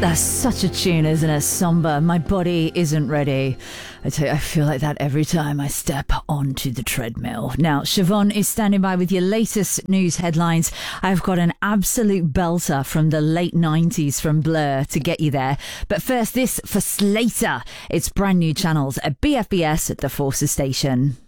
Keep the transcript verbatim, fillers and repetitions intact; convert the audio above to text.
That's such a tune, isn't it? Somber. My body isn't ready. I tell you, I feel like that every time I step onto the treadmill. Now, Siobhan is standing by with your latest news headlines. I've got an absolute belter from the late nineties from Blur to get you there. But first, this for Slater. It's brand new channels at B F B S at the Forces Station.